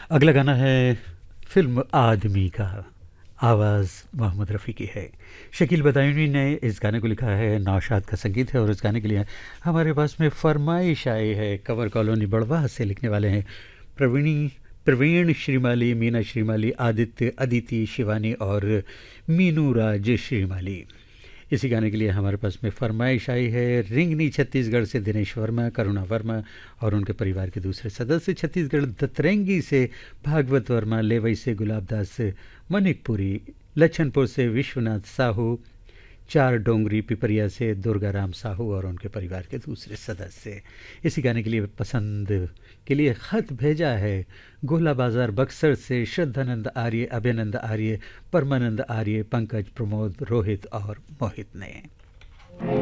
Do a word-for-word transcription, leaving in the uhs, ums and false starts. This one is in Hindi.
अगला गाना है फिल्म आदमी का। आवाज़ मोहम्मद रफ़ी की है। शकील बदायूनी ने इस गाने को लिखा है, नौशाद का संगीत है और इस गाने के लिए हमारे पास में फरमाइश आई है। कंवर कॉलोनी बड़वाह से लिखने वाले हैं प्रवीणी प्रवीण श्रीमाली, मीना श्रीमाली, आदित्य, अदिति, शिवानी और मीनू राज श्रीमाली। इसी गाने के लिए हमारे पास में फरमाइश आई है रिंगनी छत्तीसगढ़ से दिनेश वर्मा, करुणा वर्मा और उनके परिवार के दूसरे सदस्य, छत्तीसगढ़ दतरंगी से भागवत वर्मा, लेवई से गुलाब दास मनिकपुरी, लच्छनपुर से विश्वनाथ साहू, चार डोंगरी पिपरिया से दुर्गा राम साहू और उनके परिवार के दूसरे सदस्य। इसी गाने के लिए पसंद के लिए ख़त भेजा है गोला बाज़ार बक्सर से श्रद्धानंद आर्य, अभ्यानंद आर्य, परमानंद आर्य, पंकज, प्रमोद, रोहित और मोहित ने।